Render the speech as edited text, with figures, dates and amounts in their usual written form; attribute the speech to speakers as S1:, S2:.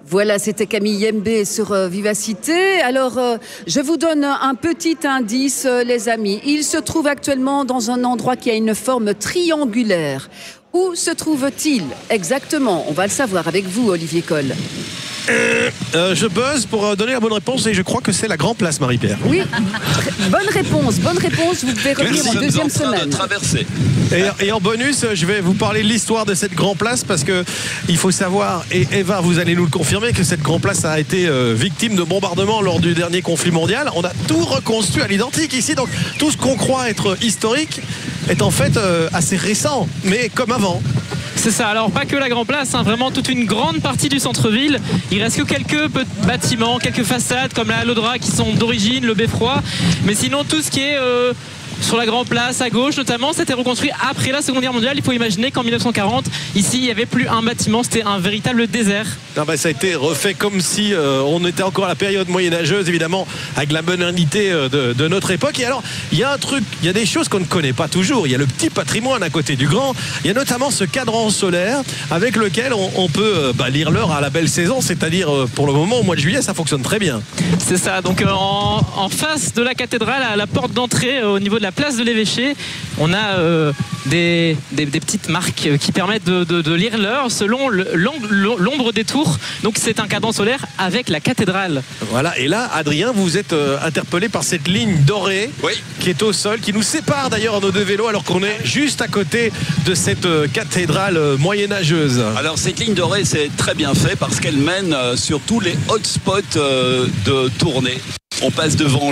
S1: Voilà, c'était Camille Yembe sur Vivacité. Alors, je vous donne un petit indice, les amis. Il se trouve actuellement dans un endroit qui a une forme triangulaire. Où se trouve-t-il exactement? On va le savoir avec vous, Olivier Coll.
S2: Je buzz pour donner la bonne réponse et je crois que c'est la Grand Place, Marie-Pierre.
S1: Oui, bonne réponse. Vous devez revenir en deuxième semaine.
S2: Et en bonus, je vais vous parler de l'histoire de cette Grand Place parce que il faut savoir, et Eva, vous allez nous le confirmer, que cette Grand Place a été victime de bombardements lors du dernier conflit mondial. On a tout reconstruit à l'identique ici, donc tout ce qu'on croit être historique est en fait assez récent, mais comme avant.
S3: C'est ça, alors pas que la Grand Place, hein, vraiment toute une grande partie du centre-ville. Il reste que quelques bâtiments, quelques façades comme la Lodra qui sont d'origine, le Beffroi. Mais sinon tout ce qui est sur la Grand Place, à gauche notamment, c'était reconstruit après la Seconde Guerre mondiale. Il faut imaginer qu'en 1940, ici, il n'y avait plus un bâtiment, c'était un véritable désert.
S2: Non, bah, ça a été refait comme si on était encore à la période moyenâgeuse, évidemment, avec la modernité de notre époque. Et alors, il y a un truc, il y a des choses qu'on ne connaît pas toujours. Il y a le petit patrimoine à côté du grand. Il y a notamment ce cadran solaire avec lequel on peut lire l'heure à la belle saison, c'est-à-dire pour le moment, au mois de juillet, ça fonctionne très bien.
S3: C'est ça, donc en face de la cathédrale, à la porte d'entrée, au niveau de la place de l'évêché, on a des petites marques qui permettent de lire l'heure selon l'ombre des tours. Donc c'est un cadran solaire avec la cathédrale.
S2: Voilà, et là, Adrien, vous êtes interpellé par cette ligne dorée qui est au sol, qui nous sépare d'ailleurs nos deux vélos alors qu'on est juste à côté de cette cathédrale moyenâgeuse.
S4: Alors cette ligne dorée, c'est très bien fait parce qu'elle mène sur tous les hotspots de tournée. On passe devant